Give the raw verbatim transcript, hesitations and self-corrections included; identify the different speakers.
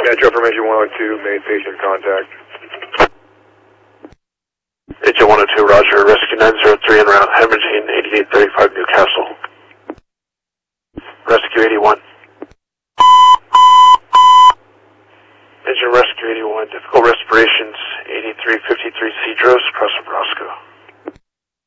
Speaker 1: Metro Formation one oh two, made patient contact.
Speaker 2: Agent one oh two, roger. Rescue nine zero three en route, Hemorrhaging eighty-eight thirty-five Newcastle. Rescue eighty-one. Agent Rescue eighty-one, difficult respirations, eighty-three fifty-three Cedros, across Nebraska.